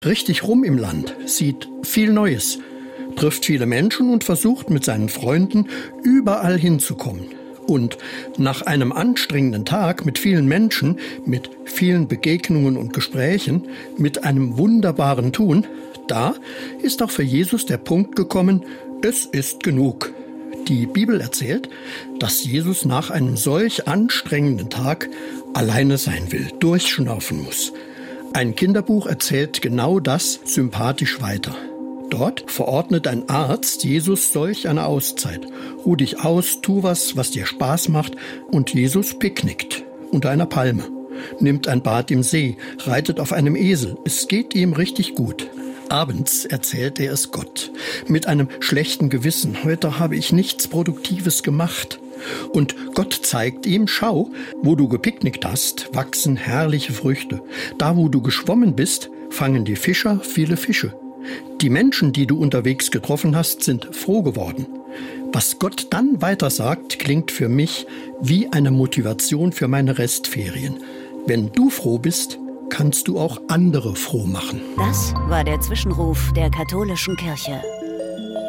richtig rum im Land, sieht viel Neues, trifft viele Menschen und versucht mit seinen Freunden überall hinzukommen. Und nach einem anstrengenden Tag mit vielen Menschen, mit vielen Begegnungen und Gesprächen, mit einem wunderbaren Tun, da ist auch für Jesus der Punkt gekommen, es ist genug. Die Bibel erzählt, dass Jesus nach einem solch anstrengenden Tag alleine sein will, durchschnaufen muss. Ein Kinderbuch erzählt genau das sympathisch weiter. Dort verordnet ein Arzt Jesus solch eine Auszeit. Ruh dich aus, tu was dir Spaß macht. Und Jesus picknickt unter einer Palme, nimmt ein Bad im See, reitet auf einem Esel. Es geht ihm richtig gut. Abends erzählt er es Gott mit einem schlechten Gewissen. Heute habe ich nichts Produktives gemacht. Und Gott zeigt ihm, schau, wo du gepicknickt hast, wachsen herrliche Früchte. Da, wo du geschwommen bist, fangen die Fischer viele Fische. Die Menschen, die du unterwegs getroffen hast, sind froh geworden. Was Gott dann weiter sagt, klingt für mich wie eine Motivation für meine Restferien. Wenn du froh bist, kannst du auch andere froh machen. Das war der Zwischenruf der katholischen Kirche.